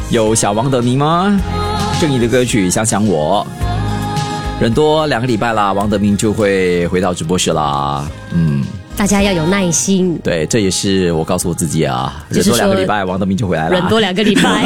有小王德明吗？郑怡的歌曲《想想我》。人多2个礼拜啦，王德明就会回到直播室啦。 大家要有耐心。 对，这也是我告诉我自己啊，人多2个礼拜，王德明就回来了。 人多2个礼拜。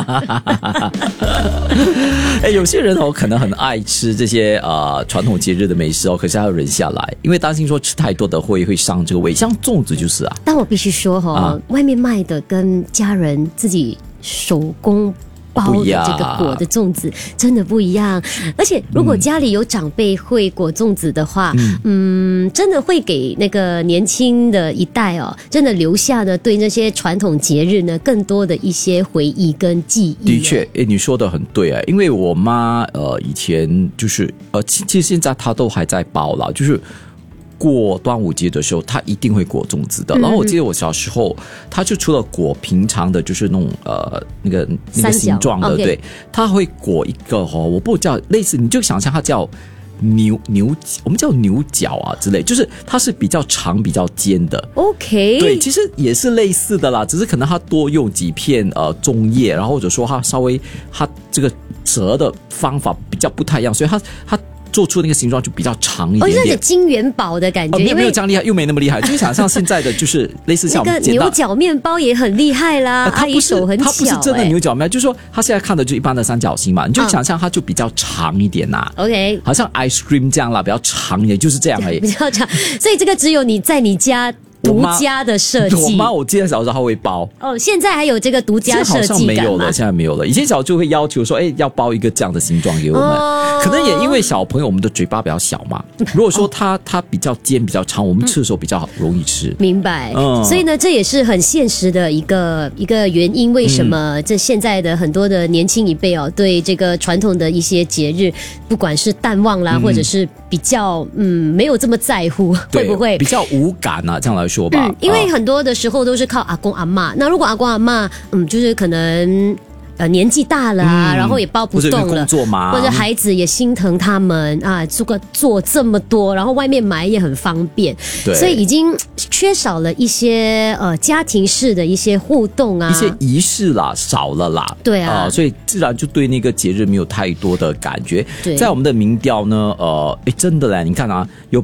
有些人可能很爱吃这些传统节日的美食可是他要忍下来，因为担心说吃太多的会伤这个胃，像粽子就是啊。 但我必须说外面卖的跟家人自己手工包的这个裹的粽子真的不一样，而且如果家里有长辈会裹粽子的话，真的会给那个年轻的一代真的留下呢对那些传统节日呢更多的一些回忆跟记忆。 的确，你说的很对啊，因为我妈以前就是其实现在她都还在包啦，就是过端午节的时候，他一定会裹粽子的。然后我记得我小时候，他就除了裹平常的，就是那种那个形状的，对，他会裹一个我不叫类似，你就想象它叫牛，我们叫牛角啊之类，就是它是比较长、比较尖的。 OK， 对，其实也是类似的啦，只是可能它多用几片粽叶，然后或者说它稍微它这个折的方法比较不太一样，所以它做出那个形状就比较长一点点， 有点金元宝的感觉。 没有这样厉害，又没那么厉害，就想像现在的就是类似像我们那个牛角面包也很厉害啦，阿姨手很巧。 它不是真的牛角面包，就是说它现在看的就一般的三角形嘛，你就想象它就比较长一点呐。 OK， 好像 ice cream 这样啦，比较长一点，就是这样而已。 比较长，所以这个只有你在你家独家的设计。 我妈我记得小时候她会包现在还有这个独家设计感吗？ 好像没有了，现在没有了。以前小就会要求说，要包一个这样的形状给我们。可能也因为小朋友我们的嘴巴比较小嘛，如果说它比较尖比较长，我们吃的时候比较容易吃。 明白。所以呢，这也是很现实的一个原因，为什么这现在的很多的年轻一辈对这个传统的一些节日，不管是淡忘啦，或者是比较没有这么在乎，会不会比较无感啊？这样来说吧， 因为很多的时候都是靠阿公阿嬷。那如果阿公阿嬷就是可能年纪大了然后也包不动了，或者工作忙，或者孩子也心疼他们做这么多，然后外面买也很方便，所以已经缺少了一些家庭式的一些互动一些仪式啦，少了啦。 对啊， 所以自然就对那个节日没有太多的感觉。在我们的民调呢，真的嘞，你看有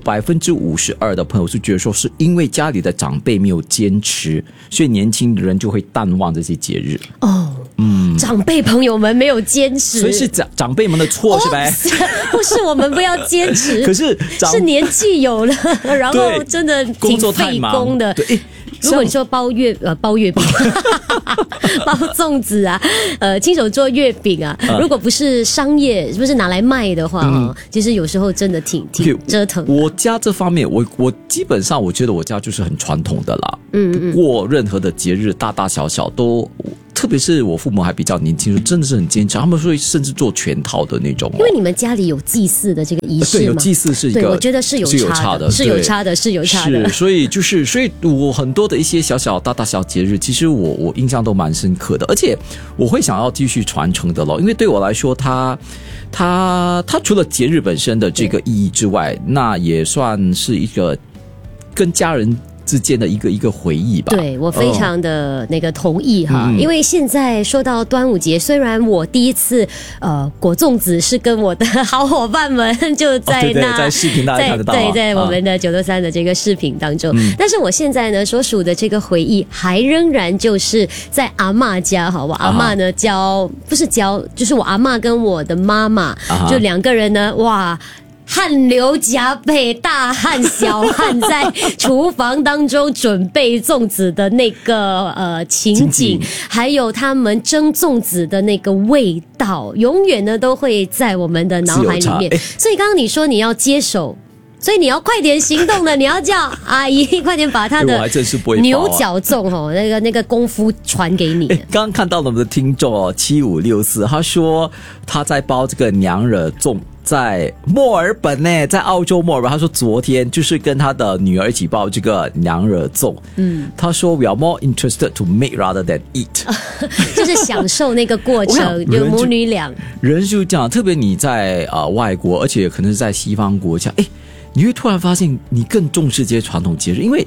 52%的朋友是觉得说是因为家里的长辈没有坚持，所以年轻人就会淡忘这些节日。 长辈朋友们没有坚持， 所以是长辈们的错是呗？ 不是我们不要坚持， 可是年纪有了，然后真的挺费工的。 对， 如果你说包月饼包粽子亲手做月饼如果不是商业，不是拿来卖的话其实有时候真的挺折腾的。 我家这方面我基本上我觉得我家就是很传统的啦，过任何的节日大大小小都，特别是我父母还比较年轻，真的是很坚持，他们会甚至做全套的那种。 因为你们家里有祭祀的这个仪式吗？ 对，有祭祀是一个， 对，我觉得是有差的。所以我很多的一些小小大大小节日，其实我印象都蛮深刻的，而且我会想要继续传承的咯，因为对我来说，它除了节日本身的这个意义之外，那也算是一个跟家人之间的一个回忆吧。 对，我非常的同意因为现在说到端午节，虽然我第一次裹粽子是跟我的好伙伴们就在在视频大家看得到在我们的963的这个视频当中，但是我现在呢所属的这个回忆还仍然就是在阿嬷家我阿嬷呢就是我阿嬷跟我的妈妈就两个人呢，哇，汗流浃背，大汗小汗，在厨房当中准备粽子的那个情景，还有他们蒸粽子的那个味道，永远呢都会在我们的脑海里面。所以刚刚你说你要接手，所以你要快点行动了，你要叫阿姨快点把她的牛角粽那个功夫传给你。 刚刚看到了我们的听众7564，他说他在包这个娘惹粽。在墨尔本呢，在澳洲墨尔本，他说昨天就是跟他的女儿一起包这个娘惹粽。他说 we are more interested to make rather than eat， 就是享受那个过程，有母女俩。 人就这样，特别你在外国，而且可能是在西方国家，你会突然发现你更重视这些传统节日，因为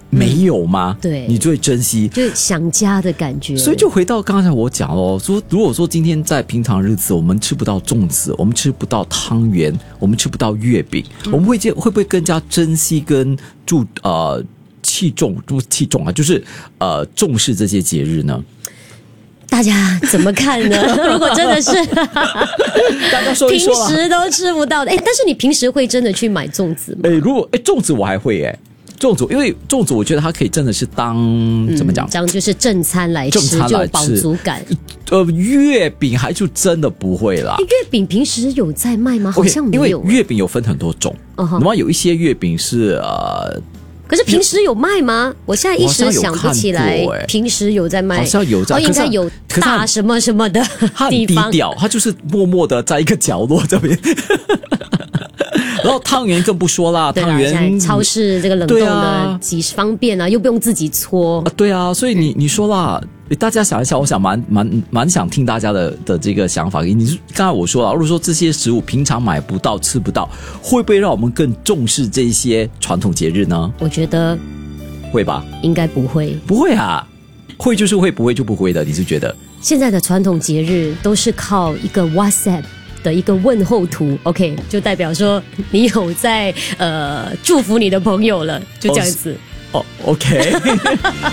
没有吗？ 对， 你就会珍惜， 就想家的感觉。 所以就回到刚才我讲哦，说如果说今天在平常日子我们吃不到粽子，我们吃不到汤圆，我们吃不到月饼，我们会不会更加珍惜跟器重啊，就是重视这些节日呢？ 大家怎么看呢？如果真的是大家说一说平时都吃不到的，但是你平时会真的去买粽子吗？ 如果粽子我还会粽子，因为粽子我觉得它可以真的是当怎么讲， 这样就是正餐来吃，就有饱足感。 月饼还就真的不会啦。 月饼平时有在卖吗？好像没有。 因为月饼有分很多种，那么有一些月饼是可是平时有卖吗？我现在一时想不起来，平时有在卖， 好像有在， 应该有大什么什么的地方。 它很低调，它就是默默的在一个角落这边。然后汤圆更不说啦，汤圆现在超市这个冷冻的几方便啊，又不用自己搓。 对啊，所以你说啦，大家想一想，我想蛮想听大家的这个想法。你刚才我说了，如果说这些食物平常买不到、吃不到，会不会让我们更重视这些传统节日呢？ 我觉得会吧， 应该不会。 不会啊，会就是会，不会就不会的。你是觉得现在的传统节日都是靠一个 WhatsApp的一个问候图 ，OK， 就代表说你有在祝福你的朋友了，就这样子。 OK